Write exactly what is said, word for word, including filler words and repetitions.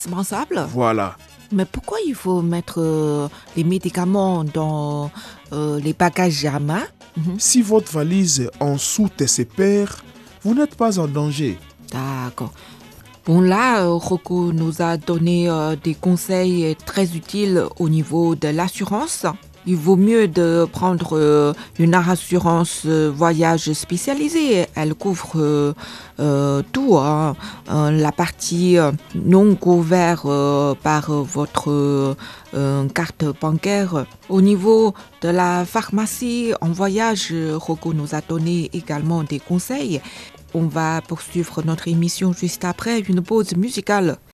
indispensable. Voilà. Mais pourquoi il faut mettre euh, les médicaments dans euh, les bagages à main? Mhm. Si votre valise en soute et se perd, vous n'êtes pas en danger. D'accord. Bon, là, euh, Rocco nous a donné euh, des conseils très utiles au niveau de l'assurance. Il vaut mieux de prendre euh, une assurance euh, voyage spécialisée. Elle couvre euh, euh, tout, hein. Euh, la partie euh, non couverte euh, par euh, votre euh, euh, carte bancaire. Au niveau de la pharmacie en voyage, euh, Rocco nous a donné également des conseils. On va poursuivre notre émission juste après une pause musicale.